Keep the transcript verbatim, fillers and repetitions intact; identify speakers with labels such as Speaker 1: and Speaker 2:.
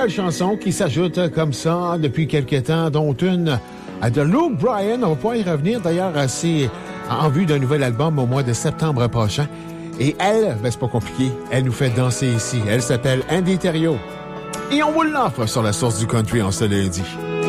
Speaker 1: nouvelles chansons qui s'ajoutent comme ça depuis quelques temps, dont une de Luke Bryan. On va pouvoir y revenir d'ailleurs assez en vue d'un nouvel album au mois de septembre prochain. Et elle, ben c'est pas compliqué, elle nous fait danser ici. Elle s'appelle Andy Thériault. Et on vous l'offre sur la source du country en ce lundi.